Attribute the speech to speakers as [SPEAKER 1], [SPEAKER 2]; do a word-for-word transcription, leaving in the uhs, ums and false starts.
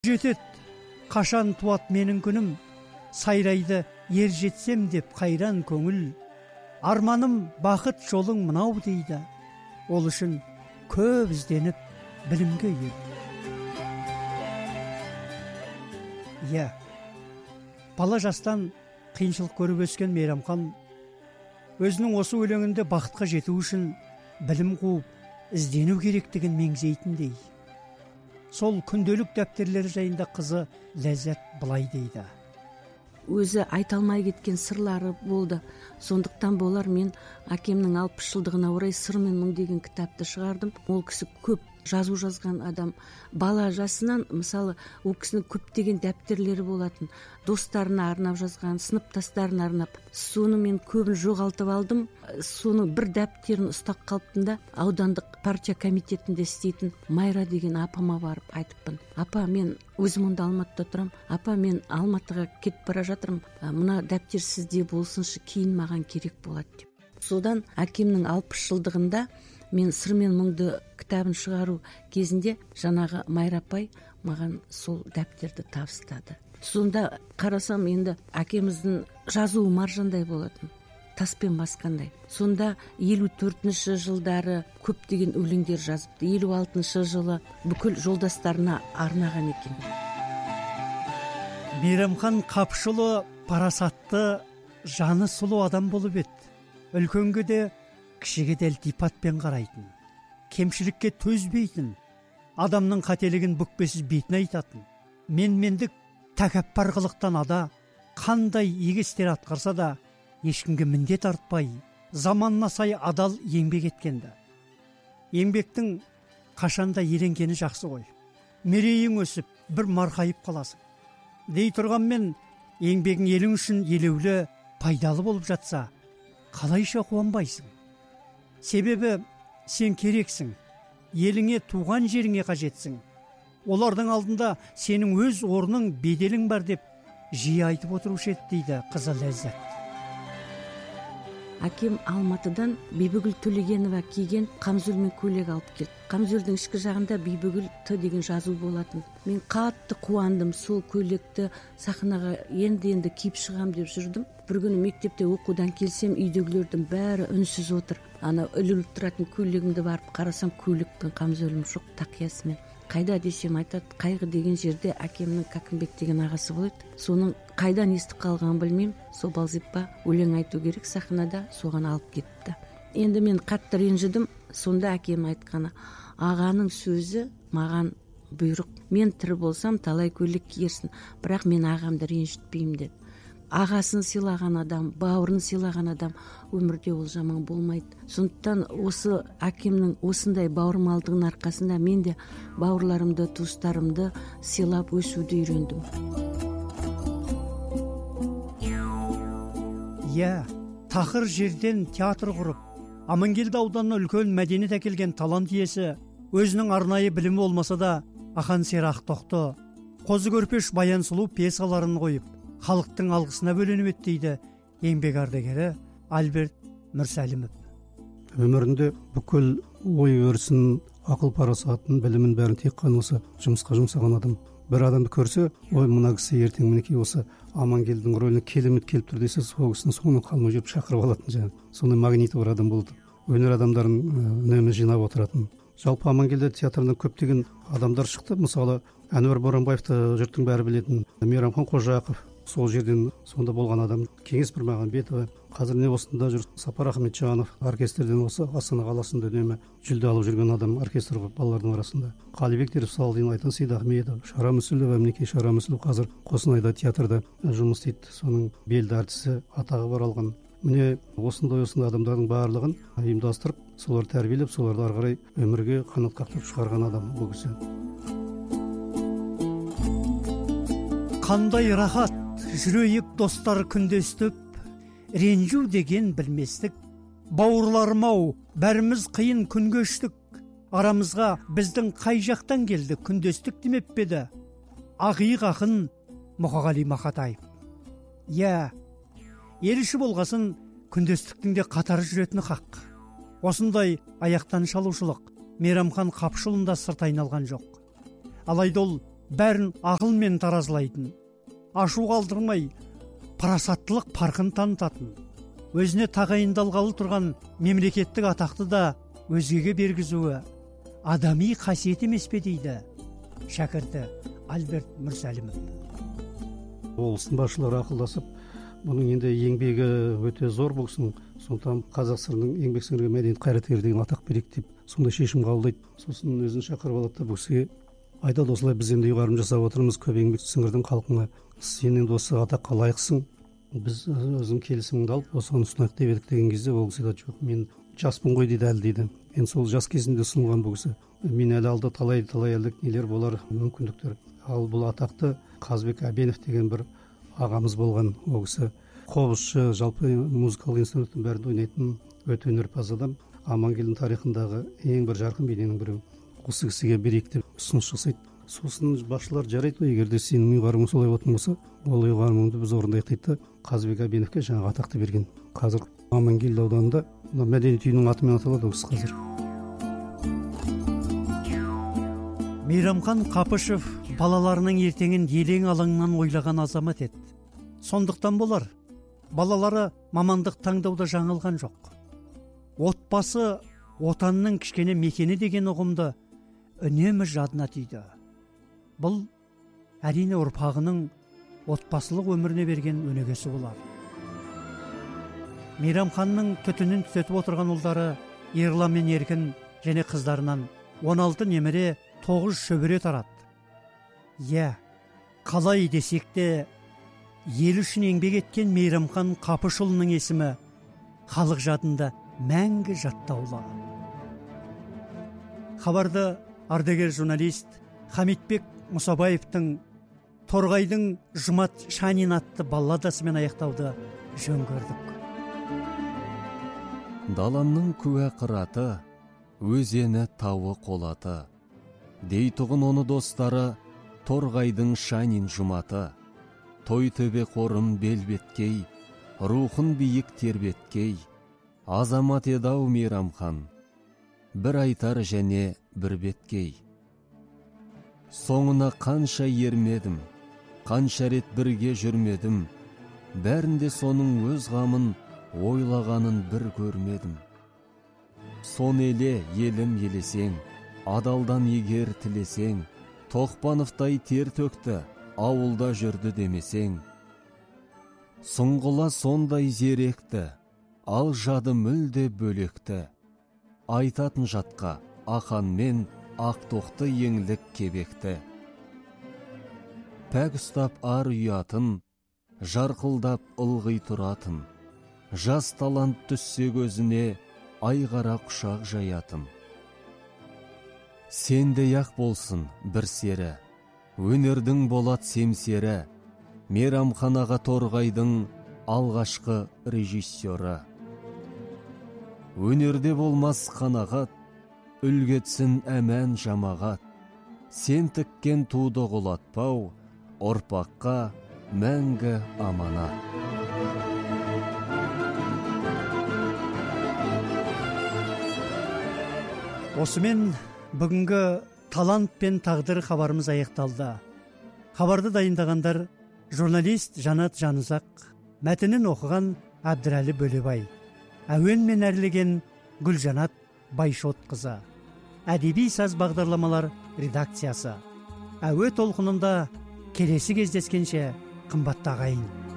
[SPEAKER 1] жетет, қашан туат менің күнім, сайрайды ер жетсем деп қайран көңіл. Арманым бақыт жолың мынау дейді, ол үшін көп ізденіп білімге ел. Иә, бала жастан қиыншылық көріп өскен Мейрамхан өзінің осы өлеңінде бақытқа жету үшін білім қуып, іздену керектігін меңзейтіндей. Сол күнделік дәптерлері жайында қызы Ләззат былай дейді.
[SPEAKER 2] Өзі айта алмай кеткен сырлары болды. Сондықтан болар мен әкемнің алпыс жылдығына орай «Сыр мен мұң» деген кітапты шығардым. Ол кісі көп жазу жазған адам. Бала жасынан, мысалы, ол кісінің көптеген дәптерлері болатын. Достарына арнап жазған, сыныптастарына арнап. Соны мен көбін жоғалтып алдым. Соның бір дәптерін ұстап қалыптым да, аудандық партия комитетінде істейтін Майра деген апама барып айтыппын. Апа, мен өзім онда Алматыда тұрам. Апа, мен Алматыға кетіп бара жатырмын. Мына дәптер сізде болсыншы, кейін маған керек болады деп. Содан әкемнің алпыс жылдығында мен «Сыр мен мұңды» кітабын шығару кезінде жаңағы Майра апай маған сол дәптерді табыстады. Сонда қарасам, енді әкеміздің жазуы маржандай болатын, таспен басқандай. Сонда елу төртінші жылдары көптеген өлеңдер жазыпты. елу алтыншы жылы бүкіл жолдастарына арнаған екен.
[SPEAKER 1] Мейрамхан Қапшұлы парасатты, жаны сұлу адам болып еді. Үлкенге де, кішіге де ілтипатпен қарайтын, кемшілікке төзбейтін, адамның қателігін бүкпесіз бетін айтатын, менмендік, тәкаппар қылықтан ада, қандай игі істер атқарса да ешкімге міндет артпай, заманына сай адал еңбек еткенді. Еңбектің қашанда еленгені жақсы ғой. Мерейің өсіп, бір марқайып қаласың. Дей тұрғанмен, еңбегің елің үшін елеулі, пайдалы болып жатса, қалайша қуанбайсың? Себебі сен керексің, еліңе, туған жеріңе қажетсің. Олардың алдында сенің өз орның, беделің бар деп жиі айтып отырушы еді дейді қызы Ләззат.
[SPEAKER 2] Әкем Алматыдан Бибігүл Төлегенова киген қамзөл мен көйлек алып келді. Қамзөлдің ішкі жағында Бибігүл Т деген жазу болатын. Мен қатты қуандым, сол көйлекті сахнаға енді-енді киіп шығам деп жүрдім. Бір күні мектепте оқудан келсем, үйдегілердің бәрі үнсіз отыр. Ана ілуліп тұратын көйлегімді барып қарасам, көйлек пен қамзөлім жоқ, тақиясымен. Қайда десем, айтады, қайғы деген жерде әкемнің Кәкімбек деген ағасы болады. Соның қайдан естіп қалғанын білмеймін. Сол Балзипа өлең айту керек сахнада, соған алып кетті. Енді мен қатты ренжідім. Сонда әкем айтқаны, ағаның сөзі маған бұйрық. Мен тірі болсам талай көйлек киерсін, бірақ мен ағамды ренжітпеймін деді. Ағасын сыйлаған адам, бауырын сыйлаған адам өмірде ол жаман болмайды. Сондықтан осы әкемнің осындай бауырмалдығының арқасында мен де бауырларымды, туыстарымды сыйлап өсуді үйрендім.
[SPEAKER 1] Иә, тақыр жерден театр құрып, Амангелді ауданына үлкен мәдениет әкелген талант иесі, өзінің арнайы білімі болмаса да, Ақан сері Ақтоқты, Қозы көрпеш Баян сұлу пьесаларын қойып, халықтың алғысына бөленіп еді дейді еңбек ардагері Альберт Мүрсәлімов.
[SPEAKER 3] Өмірінде бүкіл ой өрісін, ақыл парасатын, білімін бәрін тек қана осы жұмысқа жұмсаған адам. Бір адамды көрсе, ой, мына кісі ертең мінекей осы Амангелдің рөліне келімет келіп тұр десе, сол кісінің соңынан қалмай жүріп шақырып алатын жаңа. Сондай магниті бар адам болды. Өнер адамдарын үнемі жинап отыратын. Жалпы Амангелді театрынан көптеген адамдар шықты. Мысалы, Әнуар Боранбаевты жұрттың бәрі білетін, Мейрамхан Қожақов, сол жерден сонда болған адам, Кеңес Бірмағанбетова, қазір не осында жүр, Сапар Ахметжанов, оркестрден осы Астана қаласында үнемі жүлде алып жүрген адам, оркестр балалардың арасында. Қалибек Терісалдин, Айтан Сейдахметов, Шара Мүсілова, мінекей Шара Мүсілов қазір Қостанайда театрда жұмыс істейді. Соның белді әртісі, атағы бар алған. Міне осындай осындай адамдардың барлығын ұйымдастырып, солар тәрбиелеп, соларды ары қарай өмірге қанат қақтырып шығарған адам бұл кісі.
[SPEAKER 1] Қандай рахат, жүрейік достар күндестіп, ренжу деген білместік. Бауырларым-ау, бәріміз қиын күн көштік. Арамызға біздің қай жақтан келді күндестік демеп педі. Ақиық ақын Мұқағали Мақатаев. Иә, ел іші болғасын күндестіктің де қатары жүретіні хақ. Осындай аяқтан шалушылық Мейрамхан Қапшұлында сырт айналған жоқ. Алайда ол бәрін ақылмен таразылайтын, ашу қалдырмай парасаттылық парқын танытатын, өзіне тағайындалғалы тұрған мемлекеттік атақты да өзгеге бергізуі адами қасиет емес пе дейді шәкірті Альберт Мүрсәлімов.
[SPEAKER 3] Облыстың басшылары ақылдасып, бұның енді еңбегі өте зор болсын, сондықтан қазақ сср-ның еңбек сіңірген мәдениет қайраткері деген атақ берейік деп сондай шешім қабылдайды. Сосын өзін шақырып алады да бұл кісіге айтады, осылай біз енді ұйғарым жасап отырмыз көп еңбек сіңірдің халқыңа, сен енді осы атаққа лайықсың, біз өзің келісіміңді алып осыған ұсынайық деп едік деген кезде ол кісі айтады, жоқ, мен жаспын ғой дейді, әлі дейді. Енді сол жас кезінде ұсынылған бұл кісі, мен әлі алда талай талай әлдік нелер болар, мүмкіндіктер. Ал бұл атақты Қазбек Әбенов деген бір ағамыз болған. Ол кісі қобызшы, жалпы музыкалық инструменттің бәрін ойнайтын өте өнерпаз адам. Амангелдінің тарихындағы ең бір жарқын бейненің бірі. Осы кісіге берейік деп ұсыныс жасайды. Сосын басшылар жарайды, егер де сенің ұйғарымың солай болатын болса, ол ұйғарымыңды біз орындайық дейді. Қазбек Әбеновке жаңа атақты берген. Қазір Амангелді ауданында мәдениет үйінің атымен аталады ол кісі қазір.
[SPEAKER 1] Мейрамхан Қапышев балаларының ертеңін елең алаңнан ойлаған азамат еді. Сондықтан болар, балалары мамандық таңдауда жаңылған жоқ. Отбасы отанның кішкене мекені деген ұғымды үнемі жадына түйді. Бұл әрине ұрпағының отбасылық өміріне берген өнегесі болар. Мейрамханның түтінін түтетіп отырған ұлдары Ерлан мен Еркін және қыздарынан он алты немере, тоғыз шөбере тарады. Иә, қалай десек те, ел үшін еңбек еткен Мейрамхан Қапышұлының есімі халық жадында мәңгі жаттаулы. Хабарды ардагер журналист Хамитбек Мұсабаевтың Торғайдың Жұмат Шанин атты балладасымен аяқтауды жөн көрдік.
[SPEAKER 4] Даламның күә қыраты, өзені тауы қолаты, дейтұғын оны достары Торғайдың Шанин Жұматы. Той төбе қорым белбеткей, рухын биік тербеткей, азамат едау Мейрамхан, бір айтар және бір беткей. Соңына қанша ермедім, қанша рет бірге жүрмедім, бәрінде соның өз ғамын ойлағанын бір көрмедім. Сон еле елім елесең, адалдан егер тілесең, Тоқпановтай тер төкті, ауылда жүрді демесең. Сұңғыла сондай зеректі, ал жады мүлде бөлекті. Айтатын жатқа ақанмен ақтоқты еңлік кебекті. Пәк ұстап ар ұятын, жарқылдап ылғи тұратын. Жас талант түссе көзіне, айғара құшақ жаятын. Сендей ақ болсын бір сері, өнердің болат семсері, Мейрамханаға Торғайдың алғашқы режиссері. Өнерде болмас қанағат, үлгетсін әмән жамағат, сен тіккен туды құлатпау, ұрпаққа мәңгі аманат.
[SPEAKER 1] Осымен бүгінгі талант пен тағдыр хабарымыз аяқталды. Хабарды дайындағандар журналист Жанат Жанұзақ, мәтінін оқыған Әбдірәлі Бөлебай, әуенмен әрлеген Гүлжанат Байшот қызы, әдеби саз бағдарламалар редакциясы. Әуе толқынында келесі кездескенше қымбатты ағайын.